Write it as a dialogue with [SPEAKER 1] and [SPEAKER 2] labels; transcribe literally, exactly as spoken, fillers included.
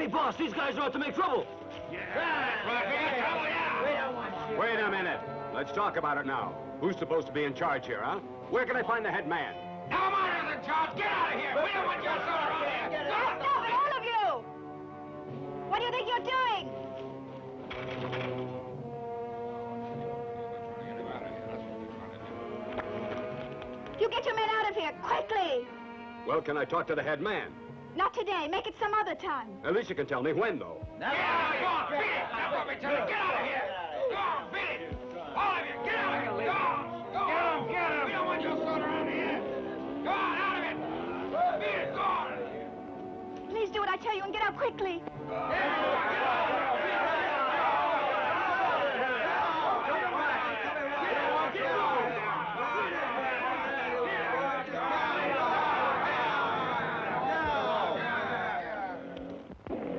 [SPEAKER 1] Hey, boss, these guys are out to make trouble.
[SPEAKER 2] Yeah, that's right. We got trouble, yeah.
[SPEAKER 3] We don't want you.
[SPEAKER 4] Wait a minute. Let's talk about it now. Who's supposed to be in charge here, huh? Where can I find the head man?
[SPEAKER 2] Now, come on, in charge. Get out of here. We don't want your son around here.
[SPEAKER 5] Stop it, all of you! What do you think you're doing? You get your men out of here, quickly!
[SPEAKER 4] Well, can I talk to the head man?
[SPEAKER 5] Not today. Make it some other time.
[SPEAKER 4] At least you can tell me when, though.
[SPEAKER 2] Get out of here. Go on, beat it. That's what we tell you. Get out of here. Go on, beat it. All of you, get out of here. Go on. Go on. Get him. We don't want your son around here. Go on, out of it. Beat it. Go on.
[SPEAKER 5] Please do what I tell you and get out quickly.
[SPEAKER 2] Yeah.